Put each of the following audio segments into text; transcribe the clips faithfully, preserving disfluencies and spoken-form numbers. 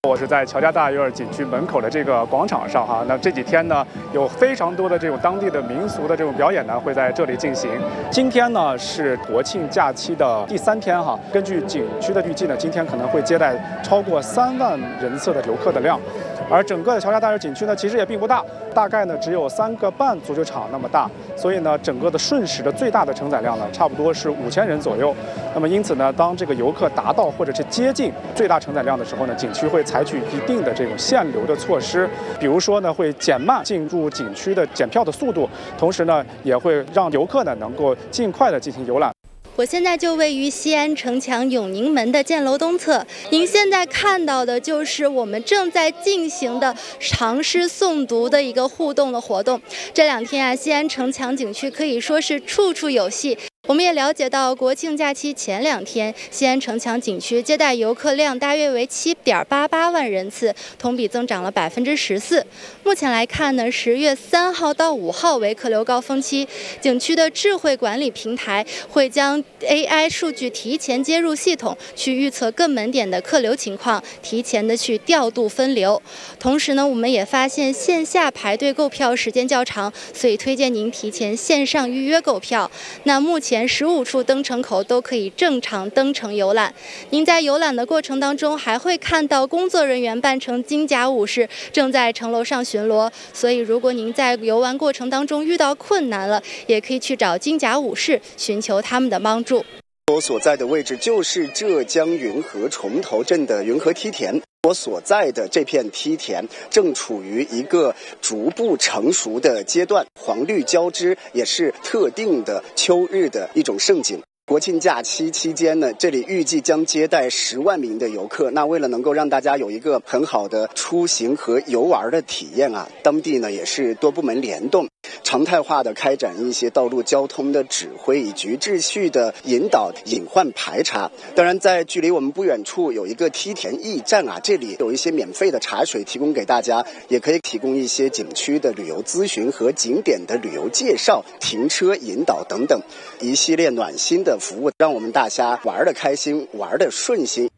我是在乔家大院景区门口的这个广场上哈，那这几天呢，有非常多的这种当地的民俗的这种表演呢，会在这里进行。今天呢是国庆假期的第三天哈，根据景区的预计呢，今天可能会接待超过三万人次的游客的量。而整个的乔家大院景区呢，其实也并不大，大概呢只有三个半足球场那么大，所以呢，整个的瞬时的最大的承载量呢，差不多是五千人左右。那么因此呢，当这个游客达到或者是接近最大承载量的时候呢，景区会采取一定的这种限流的措施，比如说呢，会减慢进入景区的检票的速度，同时呢，也会让游客呢能够尽快的进行游览。 我现在就位于西安城墙永宁门的箭楼东侧，您现在看到的就是我们正在进行的唐诗诵读的一个互动的活动。这两天啊，西安城墙景区可以说是处处有戏。我们也了解到，国庆假期前两天，西安城墙景区接待游客量大约为七点八八万人次，同比增长了百分之十四。目前来看呢，十月三号到五号为客流高峰期，景区的智慧管理平台会将 A I 数据提前接入系统，去预测各门点的客流情况，提前的去调度分流。同时呢，我们也发现线下排队购票时间较长，所以推荐您提前线上预约购票。那目前前十五处登城口都可以正常登城游览。您在游览的过程当中，还会看到工作人员扮成金甲武士，正在城楼上巡逻。所以，如果您在游玩过程当中遇到困难了，也可以去找金甲武士，寻求他们的帮助。 我所在的位置就是浙江云和崇头镇的云和梯田。我所在的这片梯田正处于一个逐步成熟的阶段，黄绿交织，也是特定的秋日的一种盛景。国庆假期期间呢，这里预计将接待十万名的游客。那为了能够让大家有一个很好的出行和游玩的体验啊，当地呢也是多部门联动，常态化的开展一些道路交通的指挥以及秩序的引导、隐患排查。当然，在距离我们不远处有一个梯田驿站啊，这里有一些免费的茶水提供给大家，也可以提供一些景区的旅游咨询和景点的旅游介绍、停车引导等等一系列暖心的服务，让我们大家玩得开心，玩得顺心。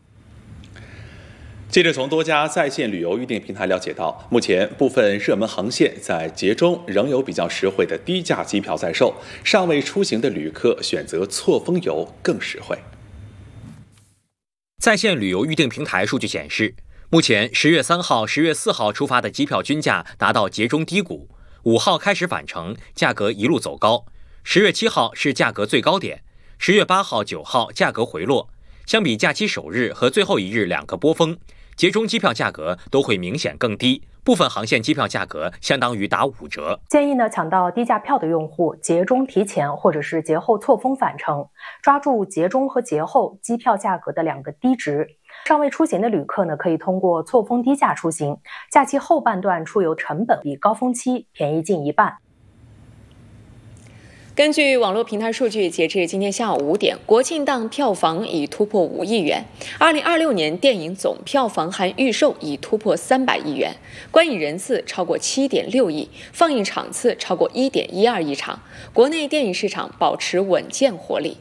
记者从多家在线旅游预订平台了解到，目前部分热门航线在节中仍有比较实惠的低价机票在售，尚未出行的旅客选择错峰游更实惠。 在线旅游预订平台数据显示，目前十月三号、十月四号出发的机票均价达到节中低谷，五号开始返程，价格一路走高。十月七号是价格最高点，十月八号、九号价格回落。相比假期首日和最后一日两个波峰，节中机票价格都会明显更低，部分航线机票价格相当于打五折。 建议呢，抢到低价票的用户，节中提前或者是节后错峰返程，抓住节中和节后机票价格的两个低值。尚未出行的旅客呢，可以通过错峰低价出行，假期后半段出游成本比高峰期便宜近一半。 根据网络平台数据，截至今天下午五点，国庆档票房已突破五亿元。二零二六年电影总票房含预售已突破三百亿元，观影人次超过七点六亿，放映场次超过一点一二亿场，国内电影市场保持稳健活力。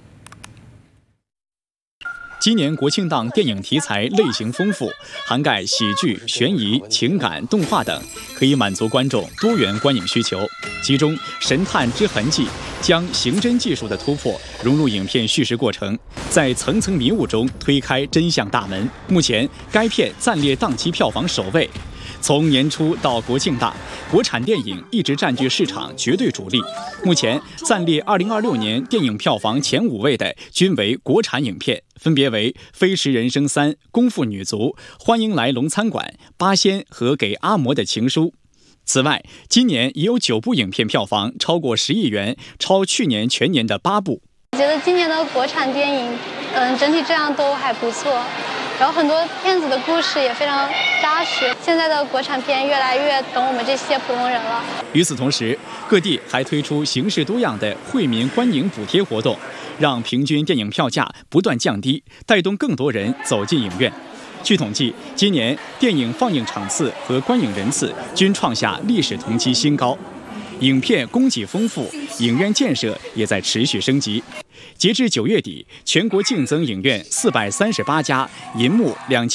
今年国庆档电影题材类型丰富，涵盖喜剧、悬疑、情感、动画等，可以满足观众多元观影需求。其中，《神探之痕迹》将刑侦技术的突破融入影片叙事过程，在层层迷雾中推开真相大门。目前，该片暂列档期票房首位。从年初到国庆档，国产电影一直占据市场绝对主力。目前暂列二零二六年电影票房前五位的均为国产影片，分别为《飞驰人生三》、《功夫女足》、《欢迎来龙餐馆》、《八仙》和《给阿嬷的情书》。此外，今年也有九部影片票房超过十亿元，超去年全年的八部。 我觉得今年的国产电影，嗯，整体质量都还不错。然后很多片子的故事也非常扎实，现在的国产片越来越懂我们这些普通人了。 与此同时，各地还推出形式多样的惠民观影补贴活动，让平均电影票价不断降低，带动更多人走进影院。据统计，今年电影放映场次和观影人次均创下历史同期新高。影片供给丰富，影院建设也在持续升级。截至九月底，全国净增影院四百三十八家，银幕两千。